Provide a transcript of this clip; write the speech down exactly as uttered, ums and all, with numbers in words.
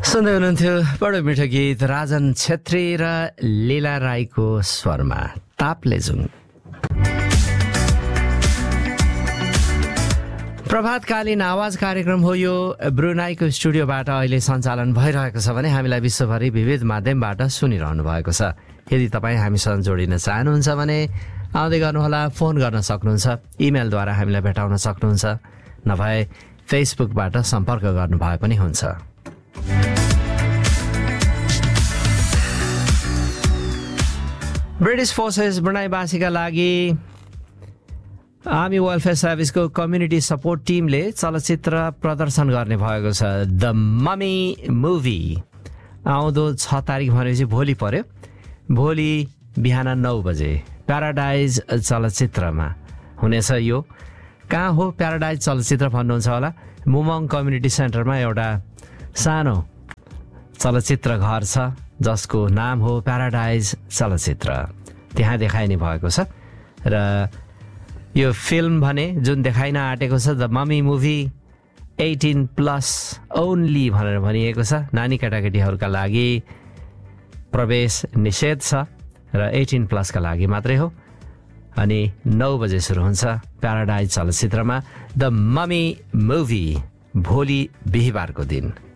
सुन्दै हुनुहुन्थ्यो बडो मिठो गीत राजन छेत्री र लीला राईको स्वरमा तापलेजुङ। प्रभातकालीन आवाज कार्यक्रम हो यो। ब्रुनाईको स्टुडियोबाट अहिले सञ्चालन भइरहेको छ भने हामीलाई विश्वभरि विविध माध्यमबाट सुनिरहनु भएको छ। यदि तपाईँ हामीसँग जोडिन चाहनुहुन्छ भने आउँदै गर्नुहोला, फोन गर्न सक्नुहुन्छ, इमेलद्वारा हामीलाई भेटाउन सक्नुहुन्छ, नभए फेसबुकबाट सम्पर्क गर्नुभए पनि हुन्छ। ब्रिटिस फोर्सेस ब्रुनाईवासीका लागि आर्मी वेलफेयर सर्भिसको कम्युनिटी सपोर्ट टिमले चलचित्र प्रदर्शन गर्ने भएको छ। द ममी मुभी आउँदो छ तारिक भनेपछि भोलि पर्यो। भोलि बिहान नौ बजे प्याराडाइज चलचित्रमा हुनेछ। यो कहाँ हो प्याराडाइज चलचित्र भन्नुहुन्छ होला? मुमङ कम्युनिटी सेन्टरमा एउटा सानो चलचित्र घर छ जसको नाम हो प्याराडाइज चलचित्र। त्यहाँ देखाइने भएको छ र यो फिल्म भने जुन देखाइन आँटेको छ the mummy movie eighteen plus only भनेर भनिएको छ। नानी केटाकेटीहरूका लागि प्रवेश निषेध छ र एटिन प्लसका लागि मात्रै हो। अनि नौ बजे सुरु हुन्छ प्याराडाइज चलचित्रमा द ममी मुभी, भोलि बिहिबारको दिन।